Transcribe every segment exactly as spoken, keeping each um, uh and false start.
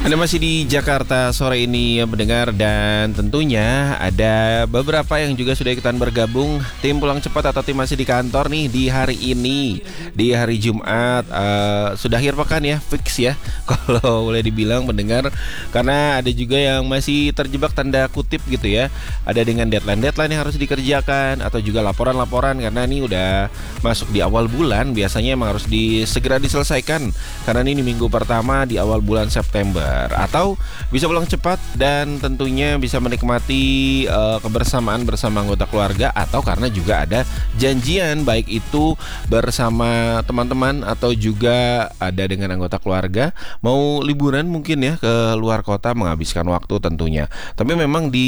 Anda masih di Jakarta sore ini ya mendengar, dan tentunya ada beberapa yang juga sudah ikutan bergabung tim pulang cepat atau tim masih di kantor nih di hari ini, di hari Jumat. Uh, sudah akhir pekan ya, fix ya kalau boleh dibilang mendengar, karena ada juga yang masih terjebak tanda kutip gitu ya, ada dengan deadline-deadline yang harus dikerjakan atau juga laporan-laporan, karena ini udah masuk di awal bulan, biasanya emang harus disegera diselesaikan karena ini minggu pertama di awal bulan September. Atau bisa pulang cepat dan tentunya bisa menikmati uh, kebersamaan bersama anggota keluarga, atau karena juga ada janjian baik itu bersama teman-teman atau juga ada dengan anggota keluarga mau liburan mungkin ya ke luar kota menghabiskan waktu tentunya. Tapi memang di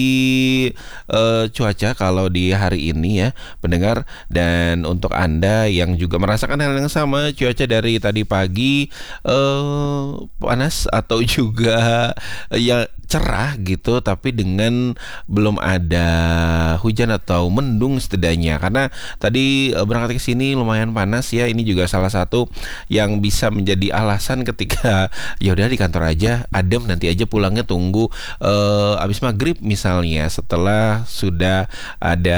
uh, cuaca kalau di hari ini ya pendengar, dan untuk Anda yang juga merasakan hal yang sama, cuaca dari tadi pagi uh, panas atau juga juga ya cerah gitu, tapi dengan belum ada hujan atau mendung setidaknya, karena tadi berangkat ke sini lumayan panas ya. Ini juga salah satu yang bisa menjadi alasan ketika ya udah di kantor aja adem, nanti aja pulangnya tunggu uh, abis maghrib misalnya, setelah sudah ada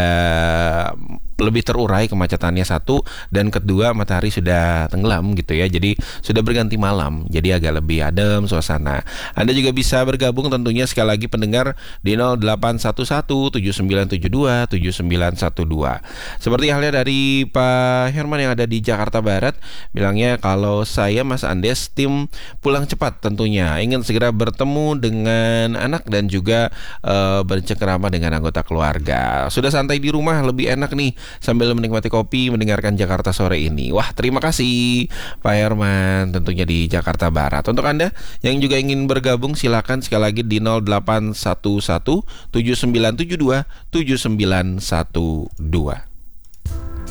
lebih terurai kemacetannya satu, dan kedua matahari sudah tenggelam gitu ya, jadi sudah berganti malam, jadi agak lebih adem suasana. Anda juga bisa bergabung tentunya sekali lagi pendengar di nol delapan satu satu tujuh sembilan tujuh dua tujuh sembilan satu dua. Seperti halnya dari Pak Herman yang ada di Jakarta Barat, bilangnya kalau saya Mas Andes tim pulang cepat tentunya ingin segera bertemu dengan anak dan juga uh, bercengkerama dengan anggota keluarga. Sudah santai di rumah lebih enak nih sambil menikmati kopi mendengarkan Jakarta sore ini. Wah, terima kasih Pak Herman tentunya di Jakarta Barat. Untuk Anda yang juga ingin bergabung silakan sekali lagi di nol delapan satu satu tujuh sembilan tujuh dua tujuh sembilan satu dua.